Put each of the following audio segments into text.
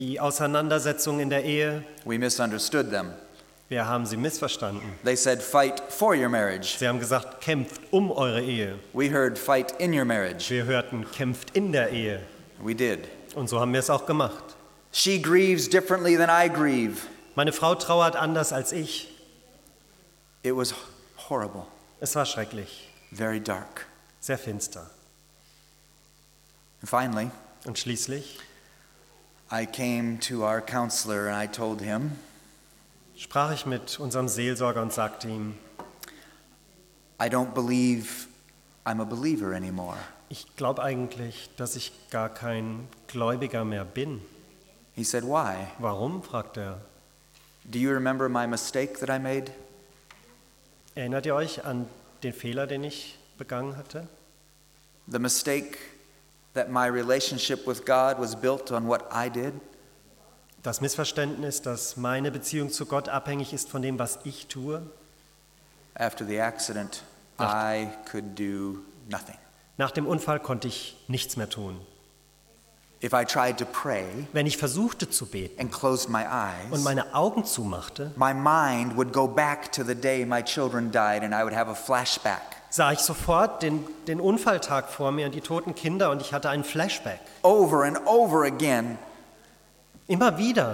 Die Auseinandersetzungen in der Ehe, we misunderstood them. wir haben sie missverstanden. They said, fight for your marriage. Sie haben gesagt, kämpft um eure Ehe. We heard, fight in your marriage. Wir hörten, kämpft in der Ehe. We did. Und so haben wir es auch gemacht. She grieves differently than I grieve. Meine Frau trauert anders als ich. It was horrible, Es war schrecklich, very dark. sehr finster. And finally, Und schließlich I came to our counselor and I told him, sprach ich mit unserem Seelsorger und sagte ihm, I don't believe I'm a believer anymore. ich glaube eigentlich, dass ich gar kein Gläubiger mehr bin. He said, why? Warum? Fragte er. Do you remember my mistake that I made? Erinnert ihr euch an den Fehler, den ich begangen hatte? The mistake that my relationship with God was built on what I did? Das Missverständnis, dass meine Beziehung zu Gott abhängig ist von dem, was ich tue? After the accident, I could do nothing. Nach dem Unfall konnte ich nichts mehr tun. If I tried to pray Wenn ich versuchte zu beten and closed my und eyes, meine Augen zumachte, my mind would go back to the day my children died and I would have a flashback. sah ich sofort den Unfalltag vor mir und die toten Kinder und ich hatte einen Flashback. Over and over again, Immer wieder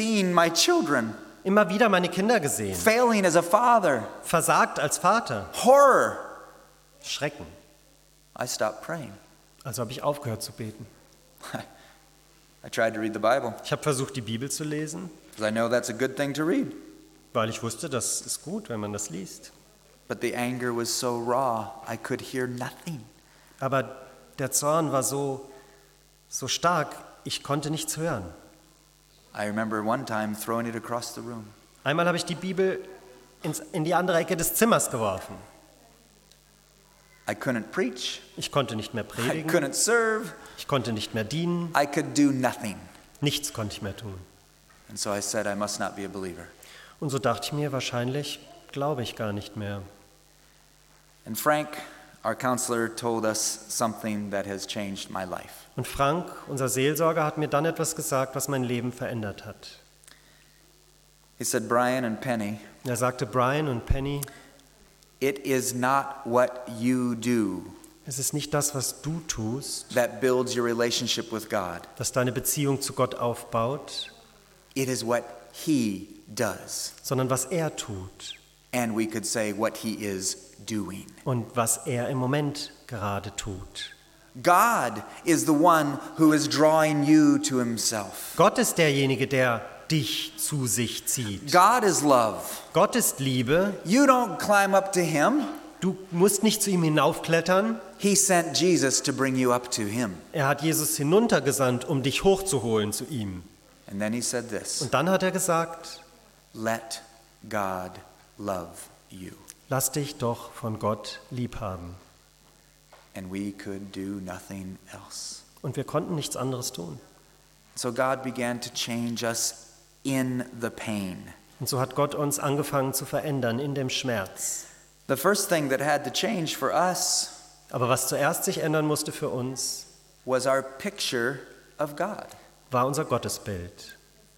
immer wieder meine Kinder gesehen, failing as a father, versagt als Vater, horror. Schrecken. I stopped praying. Also habe ich aufgehört zu beten. I tried to read the Bible Ich habe versucht, die Bibel zu lesen, because I know that's a good thing to read. weil ich wusste, das ist gut, wenn man das liest. But the anger was so raw, I could hear nothing. Aber der Zorn war so stark, ich konnte nichts hören. I remember one time throwing it across the room. Einmal habe ich die Bibel in die andere Ecke des Zimmers geworfen. I couldn't preach. Ich konnte nicht mehr I predigen, couldn't serve. ich konnte nicht mehr dienen, I could do nothing. nichts konnte ich mehr tun. And so I said, I must not be a believer. Und so dachte ich mir, wahrscheinlich glaube ich gar nicht mehr. And Frank, our counselor, told us something that has changed my life. Und Frank, unser Seelsorger, hat mir dann etwas gesagt, was mein Leben verändert hat. He said, Brian and Penny, Er sagte, Brian und Penny, it is not what you do es ist nicht das, was du tust, that builds your relationship with God. das deine Beziehung zu Gott aufbaut, It is what He does. sondern was er tut And we could say what He is doing. und was er im Moment gerade tut. God is the one who is drawing you to Himself. Gott ist derjenige, der dich zu sich zieht. God is love. Gott ist Liebe. You don't climb up to Him. Du musst nicht zu ihm hinaufklettern. He sent Jesus to bring you up to Him. Er hat Jesus hinuntergesandt, um dich hochzuholen zu ihm. And then He said this, Und dann hat er gesagt, let God love you. lass dich doch von Gott lieb haben. And we could do nothing else. Und wir konnten nichts anderes tun. So God began to change us in the pain. Und so hat Gott uns angefangen zu verändern in dem Schmerz. The first thing that had to change for us Aber was zuerst sich ändern musste für uns, was our picture of God. war unser Gottesbild.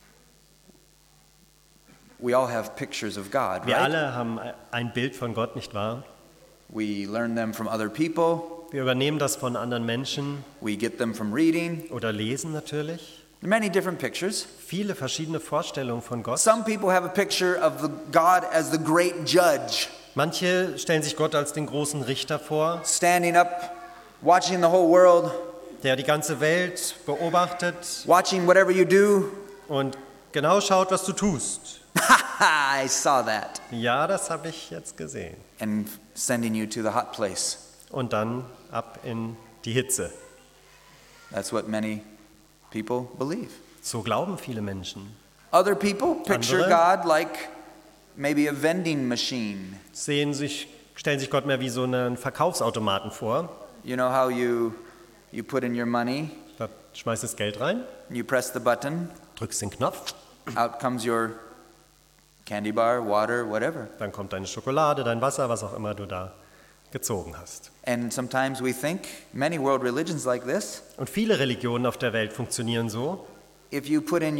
We all have pictures of God, Wir right? alle haben ein Bild von Gott, nicht wahr? We learn them from other people. Wir übernehmen das von anderen Menschen We get them from reading. oder lesen natürlich. Many different pictures. Viele verschiedene Vorstellungen von Gott. Some people have a picture of God as the great judge, Manche stellen sich Gott als den großen Richter vor, standing up, watching the whole world, der die ganze Welt beobachtet watching whatever you do. und genau schaut, was du tust. I saw that. Ja, das habe ich jetzt gesehen. And sending you to the hot place. Und dann ab in die Hitze. That's what many people believe. So glauben viele Menschen. Other people picture Andere God like maybe a vending machine. stellen sich Gott mehr wie so einen Verkaufsautomaten vor. You know how you put in your money, Da schmeißt das Geld rein, you press the button, drückst den Knopf, out comes your candy bar, water, whatever. dann kommt deine Schokolade, dein Wasser, was auch immer du da gezogen hast. And sometimes we think many world religions like this, Und viele Religionen auf der Welt funktionieren so. if you put in